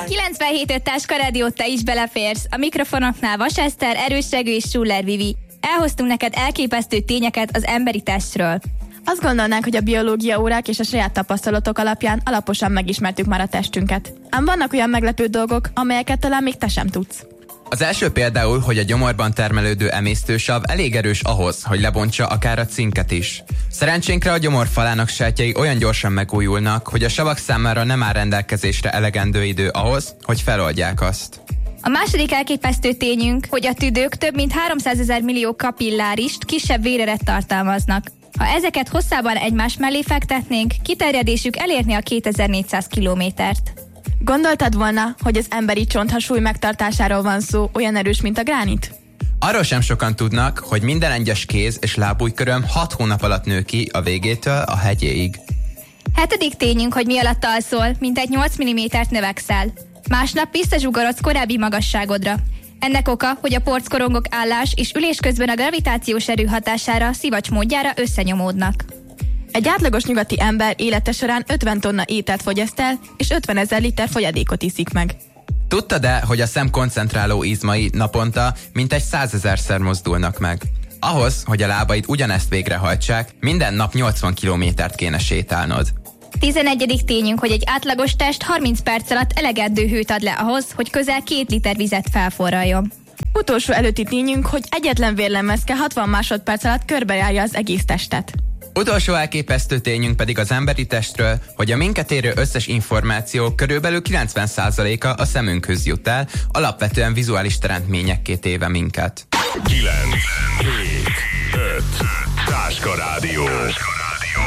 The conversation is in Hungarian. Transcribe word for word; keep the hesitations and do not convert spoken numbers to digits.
kilencvenhét öt Táska Rádió, te is beleférsz. A mikrofonoknál Vas Eszter, Erős Regő és Schuller Vivi. Elhoztunk neked elképesztő tényeket az emberi testről. Azt gondolnánk, hogy a biológia órák és a saját tapasztalatok alapján alaposan megismertük már a testünket. Ám vannak olyan meglepő dolgok, amelyeket talán még te sem tudsz. Az első például, hogy a gyomorban termelődő emésztősav elég erős ahhoz, hogy lebontsa akár a cinket is. Szerencsénkre a gyomor falának sejtjei olyan gyorsan megújulnak, hogy a savak számára nem áll rendelkezésre elegendő idő ahhoz, hogy feloldják azt. A második elképesztő tényünk, hogy a tüdők több mint háromszázezer millió kapillárist, kisebb véreret tartalmaznak. Ha ezeket hosszában egymás mellé fektetnénk, kiterjedésük elérni a kétezer-négyszáz kilométert. Gondoltad volna, hogy az emberi csonthasúly megtartásáról van szó, olyan erős, mint a gránit? Arról sem sokan tudnak, hogy minden egyes kéz és lábujjköröm hat hónap alatt nő ki a végétől a hegyéig. Hetedik tényünk, hogy mi alatt alszol, mintegy nyolc millimétert növekszel. Másnap visszazsugorodsz korábbi magasságodra. Ennek oka, hogy a porckorongok állás és ülés közben a gravitációs erő hatására szivacs módjára összenyomódnak. Egy átlagos nyugati ember élete során ötven tonna ételt fogyaszt el, és ötvenezer liter folyadékot iszik meg. Tudtad-e, hogy a szem koncentráló izmai naponta mintegy százezerszer mozdulnak meg? Ahhoz, hogy a lábaid ugyanezt végrehajtsák, minden nap nyolcvan kilométert kéne sétálnod. Tizenegyedik tényünk, hogy egy átlagos test harminc perc alatt elegendő hőt ad le ahhoz, hogy közel két liter vizet felforraljon. Utolsó előtti tényünk, hogy egyetlen vérlemezke hatvan másodperc alatt körbejárja az egész testet. Utolsó elképesztő tényünk pedig az emberi testről, hogy a minket érő összes információ körülbelül kilencven százaléka a szemünkhöz jut el, alapvetően vizuális teremtményekké téve minket. kilenc, hét, öt, Táska Rádió.